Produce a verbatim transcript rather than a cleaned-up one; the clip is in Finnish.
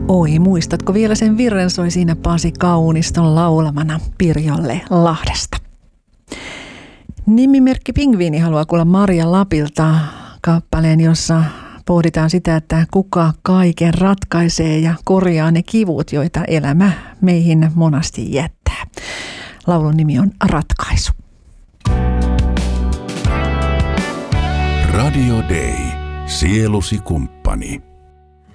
Oi, muistatko vielä sen virren, soi siinä Pasi Kauniston laulamana Pirjolle Lahdesta. Nimimerkki Pingviini haluaa kuulla Marja Lapilta kappaleen, jossa pohditaan sitä, että kuka kaiken ratkaisee ja korjaa ne kivut, joita elämä meihin monasti jättää. Laulun nimi on Ratkaisu. Radio Day. Sielusi kumppani.